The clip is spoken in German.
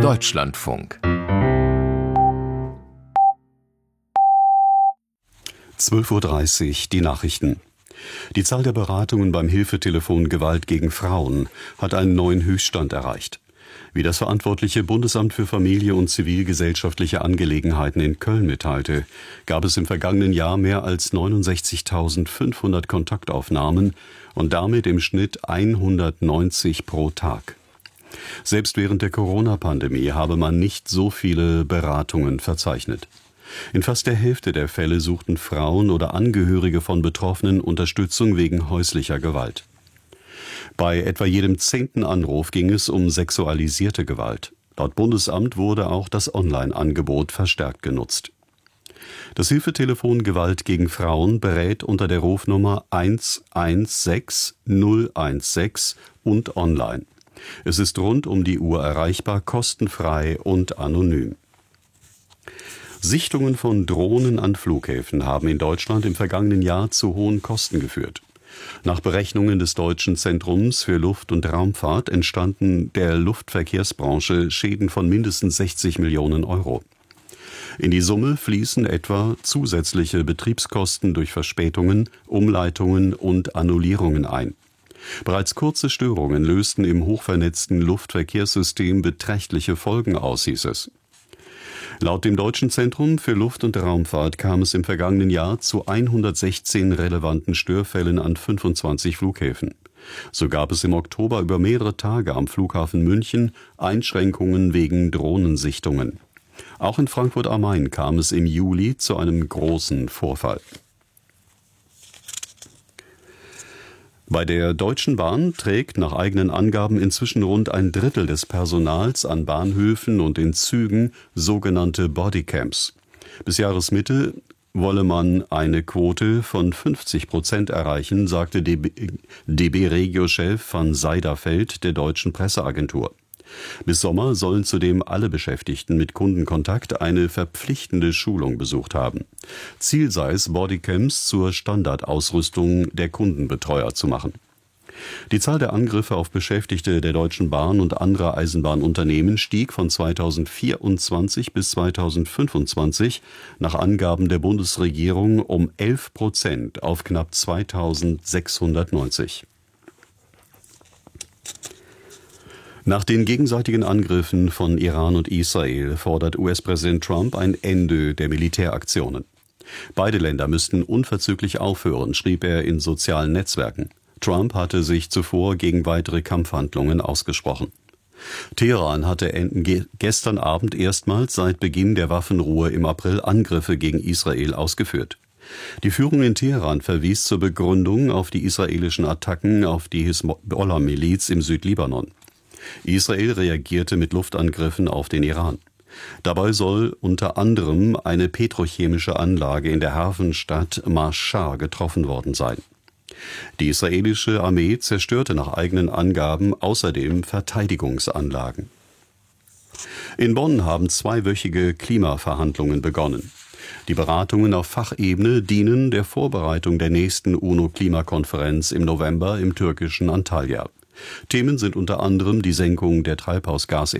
Deutschlandfunk 12:30 Uhr, die Nachrichten. Die Zahl der Beratungen beim Hilfetelefon Gewalt gegen Frauen hat einen neuen Höchststand erreicht. Wie das verantwortliche Bundesamt für Familie und zivilgesellschaftliche Angelegenheiten in Köln mitteilte, gab es im vergangenen Jahr mehr als 69.500 Kontaktaufnahmen und damit im Schnitt 190 pro Tag. Selbst während der Corona-Pandemie habe man nicht so viele Beratungen verzeichnet. In fast der Hälfte der Fälle suchten Frauen oder Angehörige von Betroffenen Unterstützung wegen häuslicher Gewalt. Bei etwa jedem 10. Anruf ging es um sexualisierte Gewalt. Laut Bundesamt wurde auch das Online-Angebot verstärkt genutzt. Das Hilfetelefon Gewalt gegen Frauen berät unter der Rufnummer 116016 und online. Es ist rund um die Uhr erreichbar, kostenfrei und anonym. Sichtungen von Drohnen an Flughäfen haben in Deutschland im vergangenen Jahr zu hohen Kosten geführt. Nach Berechnungen des Deutschen Zentrums für Luft- und Raumfahrt entstanden der Luftverkehrsbranche Schäden von mindestens 60 Millionen Euro. In die Summe fließen etwa zusätzliche Betriebskosten durch Verspätungen, Umleitungen und Annullierungen ein. Bereits kurze Störungen lösten im hochvernetzten Luftverkehrssystem beträchtliche Folgen aus, hieß es. Laut dem Deutschen Zentrum für Luft- und Raumfahrt kam es im vergangenen Jahr zu 116 relevanten Störfällen an 25 Flughäfen. So gab es im Oktober über mehrere Tage am Flughafen München Einschränkungen wegen Drohnensichtungen. Auch in Frankfurt am Main kam es im Juli zu einem großen Vorfall. Bei der Deutschen Bahn trägt nach eigenen Angaben inzwischen rund ein Drittel des Personals an Bahnhöfen und in Zügen sogenannte Bodycams. Bis Jahresmitte wolle man eine Quote von 50% erreichen, sagte DB-Regio-Chef van Seiderfeld der Deutschen Presseagentur. Bis Sommer sollen zudem alle Beschäftigten mit Kundenkontakt eine verpflichtende Schulung besucht haben. Ziel sei es, Bodycams zur Standardausrüstung der Kundenbetreuer zu machen. Die Zahl der Angriffe auf Beschäftigte der Deutschen Bahn und anderer Eisenbahnunternehmen stieg von 2024 bis 2025 nach Angaben der Bundesregierung um 11% auf knapp 2690. Nach den gegenseitigen Angriffen von Iran und Israel fordert US-Präsident Trump ein Ende der Militäraktionen. Beide Länder müssten unverzüglich aufhören, schrieb er in sozialen Netzwerken. Trump hatte sich zuvor gegen weitere Kampfhandlungen ausgesprochen. Teheran hatte gestern Abend erstmals seit Beginn der Waffenruhe im April Angriffe gegen Israel ausgeführt. Die Führung in Teheran verwies zur Begründung auf die israelischen Attacken auf die Hisbollah-Miliz im Südlibanon. Israel reagierte mit Luftangriffen auf den Iran. Dabei soll unter anderem eine petrochemische Anlage in der Hafenstadt Marschah getroffen worden sein. Die israelische Armee zerstörte nach eigenen Angaben außerdem Verteidigungsanlagen. In Bonn haben zweiwöchige Klimaverhandlungen begonnen. Die Beratungen auf Fachebene dienen der Vorbereitung der nächsten UNO-Klimakonferenz im November im türkischen Antalya. Themen sind unter anderem die Senkung der Treibhausgas